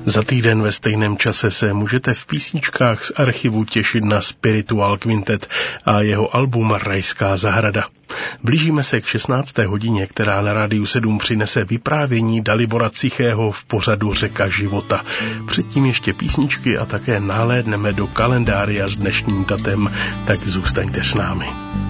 Za týden ve stejném čase se můžete v písničkách z archivu těšit na Spiritual Quintet a jeho album Rajská zahrada. Blížíme se k 16. hodině, která na Rádiu 7 přinese vyprávění Dalibora Cichého v pořadu Řeka života. Předtím ještě písničky a také nahlédneme do kalendária s dnešním datem, tak zůstaňte s námi.